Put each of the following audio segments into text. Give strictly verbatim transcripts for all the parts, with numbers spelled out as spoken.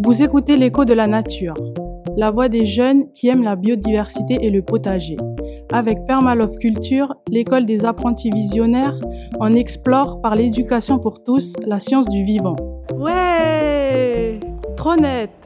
Vous écoutez l'écho de la nature, la voix des jeunes qui aiment la biodiversité et le potager. Avec Permalove Culture, l'école des apprentis visionnaires, on explore par l'éducation pour tous la science du vivant. Ouais, trop net.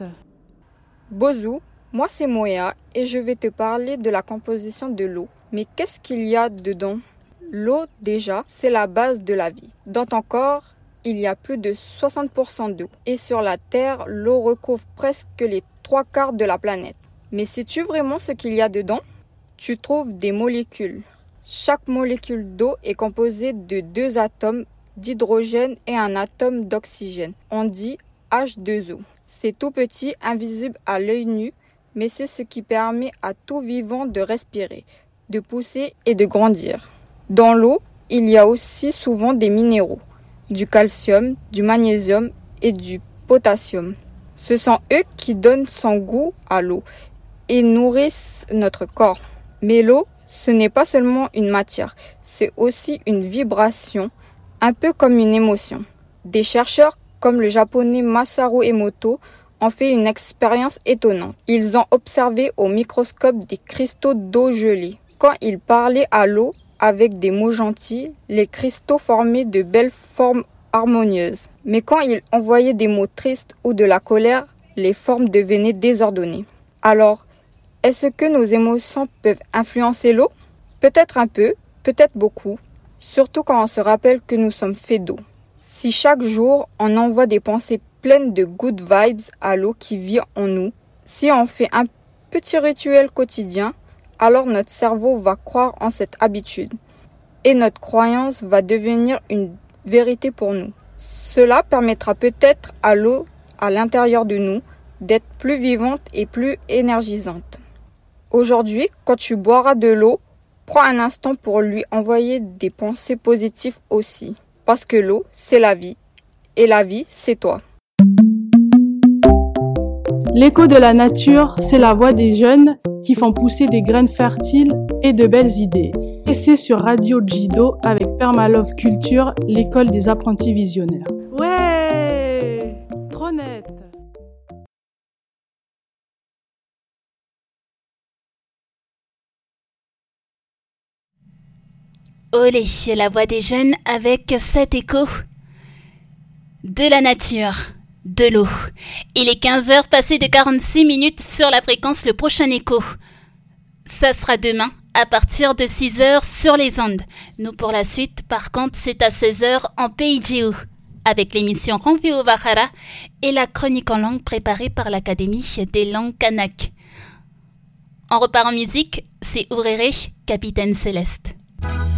Bozou, moi c'est Moya et je vais te parler de la composition de l'eau. Mais qu'est-ce qu'il y a dedans? L'eau, déjà, c'est la base de la vie. Dans ton corps, il y a plus de soixante pour cent d'eau. Et sur la Terre, l'eau recouvre presque les trois quarts de la planète. Mais sais-tu vraiment ce qu'il y a dedans? Tu trouves des molécules. Chaque molécule d'eau est composée de deux atomes d'hydrogène et un atome d'oxygène. On dit H deux O. C'est tout petit, invisible à l'œil nu, mais c'est ce qui permet à tout vivant de respirer, de pousser et de grandir. Dans l'eau, il y a aussi souvent des minéraux, du calcium, du magnésium et du potassium. Ce sont eux qui donnent son goût à l'eau et nourrissent notre corps. Mais l'eau, ce n'est pas seulement une matière, c'est aussi une vibration, un peu comme une émotion. Des chercheurs comme le japonais Masaru Emoto ont fait une expérience étonnante. Ils ont observé au microscope des cristaux d'eau gelée. Quand ils parlaient à l'eau avec des mots gentils, les cristaux formaient de belles formes harmonieuses. Mais quand ils envoyaient des mots tristes ou de la colère, les formes devenaient désordonnées. Alors, est-ce que nos émotions peuvent influencer l'eau? Peut-être un peu, peut-être beaucoup, surtout quand on se rappelle que nous sommes faits d'eau. Si chaque jour, on envoie des pensées pleines de good vibes à l'eau qui vit en nous, si on fait un petit rituel quotidien, alors notre cerveau va croire en cette habitude et notre croyance va devenir une vérité pour nous. Cela permettra peut-être à l'eau à l'intérieur de nous d'être plus vivante et plus énergisante. Aujourd'hui, quand tu boiras de l'eau, prends un instant pour lui envoyer des pensées positives aussi. Parce que l'eau, c'est la vie. Et la vie, c'est toi. L'écho de la nature, c'est la voix des jeunes qui font pousser des graines fertiles et de belles idées. Et c'est sur Radio Jido avec Permalove Culture, l'école des apprentis visionnaires. Ouais, trop net. Olé, la voix des jeunes avec cet écho de la nature, de l'eau. Il est quinze heures passées de quarante-six minutes sur la fréquence. Le prochain écho, ça sera demain à partir de six heures sur les ondes. Nous pour la suite, par contre, c'est à seize heures en Pays Djiou avec l'émission Renvio Vahara et la chronique en langue préparée par l'Académie des langues kanak. On repart en musique, c'est Ouréré, Capitaine Céleste.